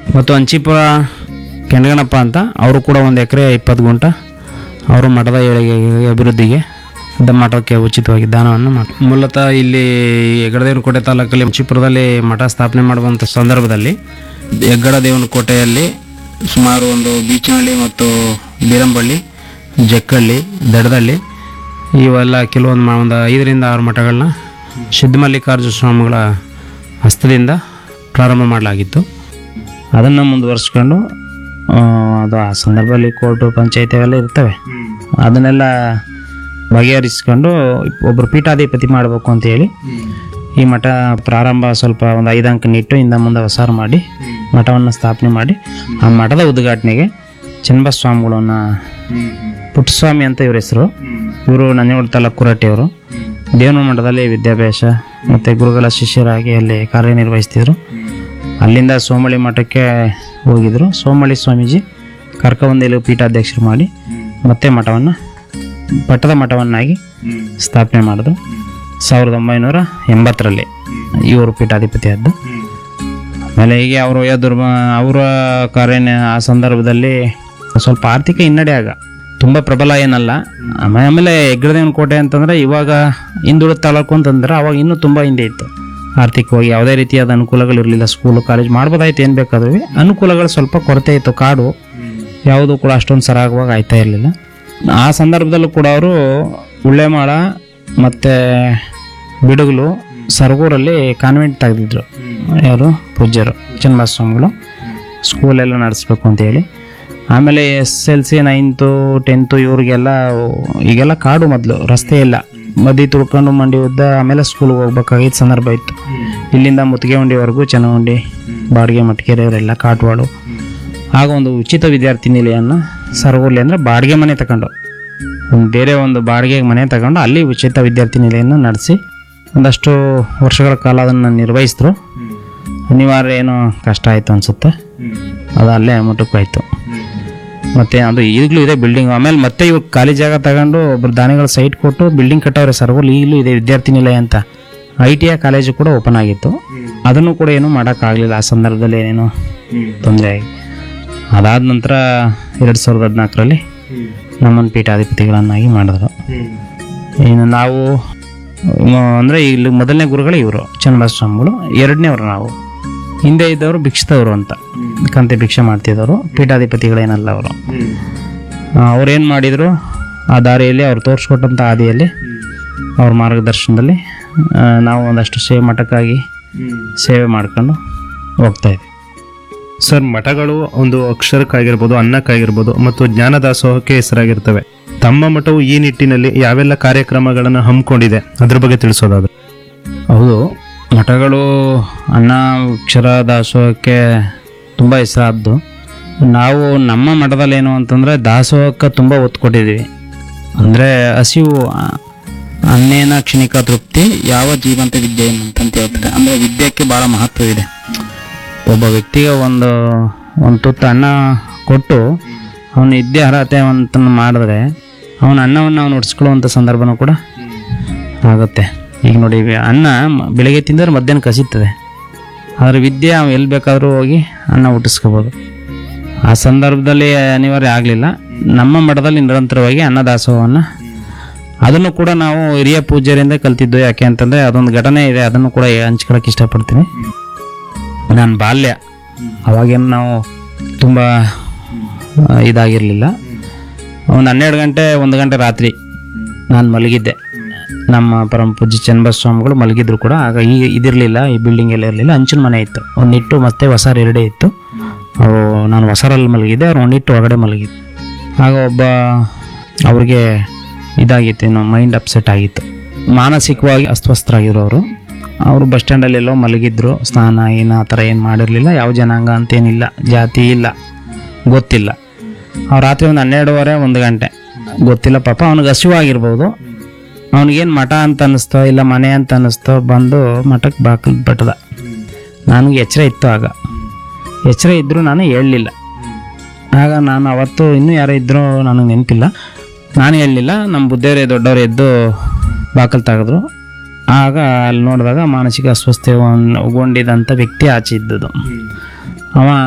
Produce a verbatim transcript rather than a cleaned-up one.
ಮತ್ತು ಅಂಚಿಪುರ ಕೆಂಡಗಣಪ್ಪ ಅಂತ ಅವರು ಕೂಡ ಒಂದು ಎಕರೆ ಇಪ್ಪತ್ತು ಗುಂಟ ಅವರು ಮಠದ ಏಳಿಗೆಗೆ ಅಭಿವೃದ್ಧಿಗೆ ದ ಮಠಕ್ಕೆ ಉಚಿತವಾಗಿ ದಾನವನ್ನು ಮಾಡಿ ಮೂಲತಃ ಇಲ್ಲಿ ಹೆಗ್ಗಡದೇವನಕೋಟೆ ತಾಲೂಕಲ್ಲಿ ಅಂಚಿಪುರದಲ್ಲಿ ಮಠ ಸ್ಥಾಪನೆ ಮಾಡುವಂಥ ಸಂದರ್ಭದಲ್ಲಿ ಹೆಗ್ಗಡದೇವನಕೋಟೆಯಲ್ಲಿ ಸುಮಾರು ಒಂದು ಬೀಚನಹಳ್ಳಿ ಮತ್ತು ಬೀರಂಬಳ್ಳಿ ಜಕ್ಕಳ್ಳಿ ದಡದಳ್ಳಿ ಇವೆಲ್ಲ ಕೆಲವೊಂದು ಮ- ಒಂದು ಐದರಿಂದ ಆರು ಮಠಗಳನ್ನ ಸಿದ್ಧಮಲ್ಲಿಕಾರ್ಜುನ ಸ್ವಾಮಿಗಳ ಹಸ್ತದಿಂದ ಪ್ರಾರಂಭ ಮಾಡಲಾಗಿತ್ತು. ಅದನ್ನು ಮುಂದುವರಿಸ್ಕೊಂಡು ಆ, ಅದು ಆ ಸಂದರ್ಭದಲ್ಲಿ ಕೋರ್ಟು ಪಂಚಾಯತಿ ಅವೆಲ್ಲ ಇರ್ತವೆ, ಅದನ್ನೆಲ್ಲ ಬಗೆಹರಿಸ್ಕೊಂಡು ಒಬ್ಬರು ಪೀಠಾಧಿಪತಿ ಮಾಡಬೇಕು ಅಂತೇಳಿ ಈ ಮಠ ಪ್ರಾರಂಭ ಸ್ವಲ್ಪ ಒಂದು ಐದು ಅಂಕ ನಿಟ್ಟು ಇಂದ ಮುಂದೆ ಹೊಸಾರು ಮಾಡಿ ಮಠವನ್ನು ಸ್ಥಾಪನೆ ಮಾಡಿ ಆ ಮಠದ ಉದ್ಘಾಟನೆಗೆ ಚನ್ನಬಸಸ್ವಾಮಿಗಳನ್ನ ಪುಟ್ಟಸ್ವಾಮಿ ಅಂತ ಇವ್ರ ಹೆಸರು. ಇವರು ನಂಜನಗೂಡು ತಾಲೂಕು ಕುರಟ್ಟಿಯವರು. ದೇವನ ಮಠದಲ್ಲಿ ವಿದ್ಯಾಭ್ಯಾಸ ಮತ್ತು ಗುರುಗಳ ಶಿಷ್ಯರಾಗಿ ಅಲ್ಲಿ ಕಾರ್ಯನಿರ್ವಹಿಸ್ತಿದ್ರು. ಅಲ್ಲಿಂದ ಸೋಮಳಿ ಮಠಕ್ಕೆ ಹೋಗಿದ್ರು. ಸೋಮಳಿ ಸ್ವಾಮೀಜಿ ಕರ್ಕಬಂದಿಲು ಪೀಠಾಧ್ಯಕ್ಷರು ಮಾಡಿ ಮತ್ತೆ ಮಠವನ್ನು ಪಟ್ಟದ ಮಠವನ್ನಾಗಿ ಸ್ಥಾಪನೆ ಮಾಡಿದ್ರು. ಸಾವಿರದ ಒಂಬೈನೂರ ಎಂಬತ್ತರಲ್ಲಿ ಇವರು ಪೀಠಾಧಿಪತಿ ಆದ್ದು. ಆಮೇಲೆ ಹೀಗೆ ಅವರು ದುರ್ಮ ಅವರ ಕಾರ್ಯ ಆ ಸಂದರ್ಭದಲ್ಲಿ ಸ್ವಲ್ಪ ಆರ್ಥಿಕ ಹಿನ್ನಡೆ ಆಗ ತುಂಬ ಪ್ರಬಲ ಏನಲ್ಲ. ಆಮೇಲೆ ಆಮೇಲೆ ಹೆಗ್ಗಡದೇವನಕೋಟೆ ಅಂತಂದರೆ ಇವಾಗ ಹಿಂದುಳಿದ ತಾಲೂಕು ಅಂತಂದ್ರೆ ಅವಾಗ ಇನ್ನೂ ತುಂಬ ಹಿಂದೆ ಇತ್ತು. ಆರ್ಥಿಕವಾಗಿ ಯಾವುದೇ ರೀತಿಯಾದ ಅನುಕೂಲಗಳಿರಲಿಲ್ಲ. ಸ್ಕೂಲು ಕಾಲೇಜ್ ಮಾಡ್ಬೋದಾಯ್ತು, ಏನು ಬೇಕಾದ್ರೂ ಅನುಕೂಲಗಳು ಸ್ವಲ್ಪ ಕೊರತೆ ಇತ್ತು. ಕಾಡು ಯಾವುದೂ ಕೂಡ ಅಷ್ಟೊಂದು ಸರಾಗವಾಗಿ ಆಯ್ತಾ ಇರಲಿಲ್ಲ. ಆ ಸಂದರ್ಭದಲ್ಲೂ ಕೂಡ ಅವರು ಉಳ್ಳೆಮಾಳ ಮತ್ತು ಬಿಡುಗಲು ಸರಗೂರಲ್ಲಿ ಕಾನ್ವೆಂಟ್ ತೆಗೆದಿದ್ರು. ಯಾರು ಪೂಜ್ಯರು ಚನ್ನಬಸಸ್ವಾಮಿಗಳು ಸ್ಕೂಲೆಲ್ಲ ನಡೆಸ್ಬೇಕು ಅಂತೇಳಿ. ಆಮೇಲೆ S L C ninth tenth ಇವ್ರಿಗೆಲ್ಲ ಈಗೆಲ್ಲ ಕಾಡು, ಮೊದಲು ರಸ್ತೆ ಇಲ್ಲ, ಮದಿ ತುಳ್ಕೊಂಡು ಮಂಡಿ ಉದ್ದ ಆಮೇಲೆ ಸ್ಕೂಲ್ಗೆ ಹೋಗ್ಬೇಕಾಗಿದ್ದ ಸಂದರ್ಭ ಇತ್ತು. ಇಲ್ಲಿಂದ ಮುತ್ತಿಗೆಹುಂಡಿವರೆಗೂ ಚೆನ್ನಹುಂಡಿ, ಬಾಡಿಗೆ ಮಟ್ಕೆರೆ ಇವರೆಲ್ಲ ಕಾಟ್ವಾಡು. ಆಗ ಒಂದು ಉಚಿತ ವಿದ್ಯಾರ್ಥಿ ನಿಲಯವನ್ನು ಸರಗೂರ್ಲಿ ಅಂದರೆ ಬಾಡಿಗೆ ಮನೆ ತಗೊಂಡು ಒಂದು ಬೇರೆ ಒಂದು ಬಾಡಿಗೆ ಮನೆ ತಗೊಂಡು ಅಲ್ಲಿ ಉಚಿತ ವಿದ್ಯಾರ್ಥಿ ನಿಲಯನ ನಡೆಸಿ ಒಂದಷ್ಟು ವರ್ಷಗಳ ಕಾಲ ಅದನ್ನು ನಿರ್ವಹಿಸಿದ್ರು. ಅನಿವಾರ್ಯ ಏನೋ ಕಷ್ಟ ಆಯಿತು ಅನಿಸುತ್ತೆ, ಅದು ಅಲ್ಲೇ ಮುಟ್ಟಕ್ಕಾಯ್ತು. ಮತ್ತು ಅದು ಈಗಲೂ ಇದೆ ಬಿಲ್ಡಿಂಗ್. ಆಮೇಲೆ ಮತ್ತೆ ಇವಾಗ ಖಾಲಿ ಜಾಗ ತಗೊಂಡು ಒಬ್ಬರು ದಾನಿಗಳ ಸೈಟ್ ಕೊಟ್ಟು ಬಿಲ್ಡಿಂಗ್ ಕಟ್ಟವ್ರೆ ಸರಗೂರ್ಲಿ. ಈಗಲೂ ಇದೆ ವಿದ್ಯಾರ್ಥಿ ನಿಲಯ ಅಂತ. ಐ ಟಿ ಐ ಕಾಲೇಜು ಕೂಡ ಓಪನ್ ಆಗಿತ್ತು. ಅದನ್ನು ಕೂಡ ಏನೂ ಮಾಡೋಕ್ಕಾಗಲಿಲ್ಲ ಆ ಸಂದರ್ಭದಲ್ಲಿ, ಏನೇನೋ ತೊಂದರೆ ಆಗಿ. ಅದಾದ ನಂತರ ಎರಡು ಸಾವಿರದ ಹದಿನಾಲ್ಕರಲ್ಲಿ ನಮ್ಮನ್ನು ಪೀಠಾಧಿಪತಿಗಳನ್ನಾಗಿ ಮಾಡಿದ್ರು. ಇನ್ನು ನಾವು ಅಂದರೆ ಇಲ್ಲಿ ಮೊದಲನೇ ಗುರುಗಳು ಇವರು ಚನ್ನಬಸಸ್ವಾಮಿಗಳು, ಎರಡನೇವರು ನಾವು. ಹಿಂದೆ ಇದ್ದವರು ಭಿಕ್ಷದವರು ಅಂತ ಕಂತೆ ಭಿಕ್ಷೆ ಮಾಡ್ತಿದ್ದವರು, ಪೀಠಾಧಿಪತಿಗಳೇನಲ್ಲ ಅವರು. ಅವ್ರೇನು ಮಾಡಿದರು, ಆ ದಾರಿಯಲ್ಲಿ ಅವ್ರು ತೋರಿಸ್ಕೊಟ್ಟಂಥ ಹಾದಿಯಲ್ಲಿ ಅವ್ರ ಮಾರ್ಗದರ್ಶನದಲ್ಲಿ ನಾವು ಒಂದಷ್ಟು ಸೇವೆ ಮಠಕ್ಕಾಗಿ ಸೇವೆ ಮಾಡ್ಕೊಂಡು ಹೋಗ್ತಾ ಇದ್ವಿ. ಸರ್, ಮಠಗಳು ಒಂದು ಅಕ್ಷರಕ್ಕಾಗಿರ್ಬೋದು, ಅನ್ನಕ್ಕಾಗಿರ್ಬೋದು ಮತ್ತು ಜ್ಞಾನದಾಸೋಹಕ್ಕೆ ಹೆಸರಾಗಿರ್ತವೆ. ತಮ್ಮ ಮಠವು ಈ ನಿಟ್ಟಿನಲ್ಲಿ ಯಾವೆಲ್ಲ ಕಾರ್ಯಕ್ರಮಗಳನ್ನು ಹಮ್ಮಿಕೊಂಡಿದೆ ಅದ್ರ ಬಗ್ಗೆ ತಿಳಿಸೋದಾದ್ರೆ? ಹೌದು, ಮಠಗಳು ಅನ್ನ ಅಕ್ಷರ ದಾಸೋಹಕ್ಕೆ ತುಂಬ ಹೆಸರಾದ್ದು. ನಾವು ನಮ್ಮ ಮಠದಲ್ಲಿ ಏನು ಅಂತಂದರೆ ದಾಸೋಹಕ್ಕೆ ತುಂಬ ಒತ್ತು ಕೊಟ್ಟಿದ್ದೀವಿ. ಅಂದರೆ ಹಸಿವು ಅನ್ನೇನ ಕ್ಷಣಿಕ ತೃಪ್ತಿ ಯಾವ ಜೀವಂತ ವಿದ್ಯೆ ಅಂತಂತ ಹೇಳ್ತಾರೆ. ಅಂದರೆ ವಿದ್ಯೆಗೆ ಭಾಳ ಮಹತ್ವ ಇದೆ. ಒಬ್ಬ ವ್ಯಕ್ತಿಗೆ ಒಂದು ಒಂದು ತುತ್ತು ಅನ್ನ ಕೊಟ್ಟು ಅವನು ವಿದ್ಯೆ ಅರ್ಹತೆ ಅಂತ ಮಾಡಿದ್ರೆ ಅವನ ಅನ್ನವನ್ನು ಅವನು ಉಡ್ಸ್ಕೊಳ್ಳುವಂಥ ಸಂದರ್ಭನೂ ಕೂಡ ಆಗುತ್ತೆ. ಈಗ ನೋಡಿ, ಅನ್ನ ಬೆಳಿಗ್ಗೆ ತಿಂದರೆ ಮಧ್ಯಾಹ್ನ ಕಸಿತದೆ, ಆದರೆ ವಿದ್ಯೆ ಅವು ಎಲ್ಲಿ ಬೇಕಾದರೂ ಹೋಗಿ ಅನ್ನ ಹುಟ್ಟಿಸ್ಕೋಬೋದು. ಆ ಸಂದರ್ಭದಲ್ಲಿ ಅನಿವಾರ್ಯ ಆಗಲಿಲ್ಲ. ನಮ್ಮ ಮಠದಲ್ಲಿ ನಿರಂತರವಾಗಿ ಅನ್ನದಾಸೋಹವನ್ನು ಅದನ್ನು ಕೂಡ ನಾವು ಹಿರಿಯ ಪೂಜ್ಯರಿಂದ ಕಲ್ತಿದ್ದು. ಯಾಕೆ ಅಂತಂದರೆ ಅದೊಂದು ಘಟನೆ ಇದೆ, ಅದನ್ನು ಕೂಡ ಹಂಚ್ಕೊಳ್ಳೋಕೆ ಇಷ್ಟಪಡ್ತೀನಿ. ನನ್ನ ಬಾಲ್ಯ ಅವಾಗೇನು ನಾವು ತುಂಬ ಇದಾಗಿರಲಿಲ್ಲ. ಒಂದು ಹನ್ನೆರಡು ಗಂಟೆ ಒಂದು ಗಂಟೆ ರಾತ್ರಿ ನಾನು ಮಲಗಿದ್ದೆ. ನಮ್ಮ ಪರಮ ಪೂಜ್ಯ ಚನ್ನಬಸಸ್ವಾಮಿಗಳು ಮಲಗಿದ್ರು ಕೂಡ. ಆಗ ಈಗ ಇದಿರಲಿಲ್ಲ, ಈ ಬಿಲ್ಡಿಂಗ್ ಎಲ್ಲ ಇರಲಿಲ್ಲ, ಹಂಚಿನ ಮನೆ ಇತ್ತು. ಒಂದು ಇಟ್ಟು ಮತ್ತೆ ಹೊಸಾರು ಎರಡೇ ಇತ್ತು. ಅವರು ನಾನು ಹೊಸರಲ್ಲಿ ಮಲಗಿದ್ದೆ, ಅವ್ರು ಒಂದಿಟ್ಟು ಹೊರಗಡೆ ಮಲಗಿದ್ದು. ಆಗ ಒಬ್ಬ ಅವ್ರಿಗೆ ಇದಾಗಿತ್ತು, ಏನೋ ಮೈಂಡ್ ಅಪ್ಸೆಟ್ ಆಗಿತ್ತು, ಮಾನಸಿಕವಾಗಿ ಅಸ್ವಸ್ಥರಾಗಿದ್ರು ಅವರು. ಅವರು ಬಸ್ ಸ್ಟ್ಯಾಂಡಲ್ಲೆಲ್ಲೋ ಮಲಗಿದ್ರು. ಸ್ನಾನ ಏನು ಆ ಥರ ಏನು ಮಾಡಿರಲಿಲ್ಲ. ಯಾವ ಜನಾಂಗ ಅಂತೇನಿಲ್ಲ, ಜಾತಿ ಇಲ್ಲ, ಗೊತ್ತಿಲ್ಲ. ಅವ್ರು ರಾತ್ರಿ ಒಂದು ಹನ್ನೆರಡುವರೆ ಒಂದು ಗಂಟೆ ಗೊತ್ತಿಲ್ಲ ಪಾಪ. ಅವ್ನಿಗೆ ಹಸಿವಾಗಿರ್ಬೋದು, ಅವನಿಗೇನು ಮಠ ಅಂತ ಅನ್ನಿಸ್ತೋ ಇಲ್ಲ ಮನೆ ಅಂತ ಅನ್ನಿಸ್ತೋ, ಬಂದು ಮಠಕ್ಕೆ ಬಾಕಲ್ ಬಟ್ಟದ. ನನಗೆ ಎಚ್ಚರ ಇತ್ತು. ಆಗ ಎಚ್ಚರ ಇದ್ದರೂ ನಾನು ಹೇಳಲಿಲ್ಲ. ಆಗ ನಾನು ಅವತ್ತು ಇನ್ನೂ ಯಾರೋ ಇದ್ದರೂ ನನಗೆ ನೆನಪಿಲ್ಲ, ನಾನು ಹೇಳಲಿಲ್ಲ. ನಮ್ಮ ಬುದ್ಧಿಯವರೇ ದೊಡ್ಡವರು ಎದ್ದು ಬಾಕಲ್ ತೆಗೆದ್ರು. ಆಗ ಅಲ್ಲಿ ನೋಡಿದಾಗ ಮಾನಸಿಕ ಅಸ್ವಸ್ಥಗೊಂಡಿದ್ದಂಥ ವ್ಯಕ್ತಿ ಆಚೆ ಇದ್ದದ್ದು. ಅವ